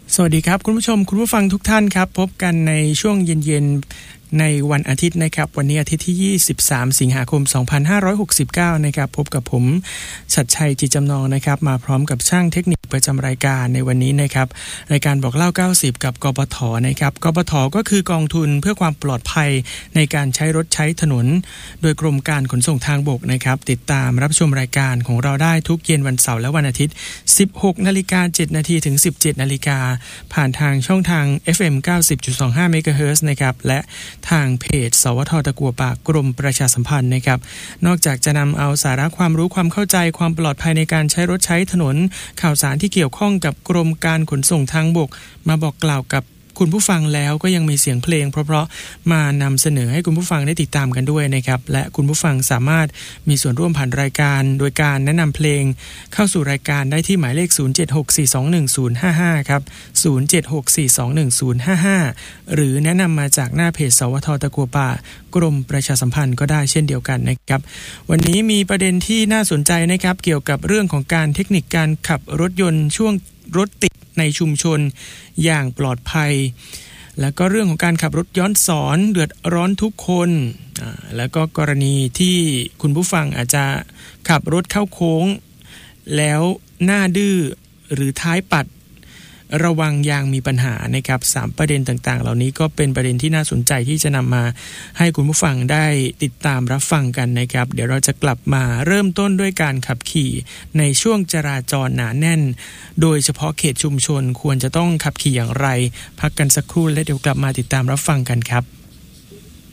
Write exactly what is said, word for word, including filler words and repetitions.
สวัสดีครับคุณผู้ชมคุณผู้ฟังทุกท่านครับพบกันในช่วงเย็นๆในวันอาทิตย์นะครับวันนี้อาทิตย์ที่ยี่สิบสามสิงหาคมสองพันห้าร้อยหกสิบเก้านะครับพบกับผมชัดชัยจิตจำนองนะครับมาพร้อมกับช่างเทคนิคประจำรายการในวันนี้นะครับรายการบอกเล่าเก้าสิบกับกปทนะครับกปทก็คือกองทุนเพื่อความปลอดภัยในการใช้รถใช้ถนนโดยกรมการขนส่งทางบกนะครับติดตามรับชมรายการของเราได้ทุกเย็นวันเสาร์และวันอาทิตย์ สิบหกนาฬิกาเจ็ดนาทีถึง สิบเจ็ดนาฬิกาผ่านทางช่องทาง เอฟ เอ็ม เก้าสิบจุดสองห้า เมกะเฮิรตซ์นะครับและทางเพจสวทตะกัวป่ากรมประชาสัมพันธ์นะครับนอกจากจะนำเอาสาระความรู้ความเข้าใจความปลอดภัยในการใช้รถใช้ถนนข่าวสารที่เกี่ยวข้องกับกรมการขนส่งทางบกมาบอกกล่าวกับคุณผู้ฟังแล้วก็ยังมีเสียงเพลงเพราะๆมานำเสนอให้คุณผู้ฟังได้ติดตามกันด้วยนะครับและคุณผู้ฟังสามารถมีส่วนร่วมผ่านรายการโดยการแนะนำเพลงเข้าสู่รายการได้ที่หมายเลขศูนย์ เจ็ด หก สี่ สอง หนึ่ง ศูนย์ ห้า ห้าครับศูนย์ เจ็ด หก สี่ สอง หนึ่ง ศูนย์ ห้า ห้าหรือแนะนำมาจากหน้าเพจสวทตะกัวป่ากรมประชาสัมพันธ์ก็ได้เช่นเดียวกันนะครับวันนี้มีประเด็นที่น่าสนใจนะครับเกี่ยวกับเรื่องของการเทคนิคการขับรถยนต์ช่วงรถติดในชุมชนอย่างปลอดภัยแล้วก็เรื่องของการขับรถย้อนสอนเดือดร้อนทุกคนแล้วก็กรณีที่คุณผู้ฟังอาจจะขับรถเข้าโค้งแล้วหน้าดื้อหรือท้ายปัดระวังยางมีปัญหานะครับสามประเด็นต่างๆเหล่านี้ก็เป็นประเด็นที่น่าสนใจที่จะนำมาให้คุณผู้ฟังได้ติดตามรับฟังกันนะครับเดี๋ยวเราจะกลับมาเริ่มต้นด้วยการขับขี่ในช่วงจราจรหนาแน่นโดยเฉพาะเขตชุมชนควรจะต้องขับขี่อย่างไรพักกันสักครู่และเดี๋ยวกลับมาติดตามรับฟังกันครับ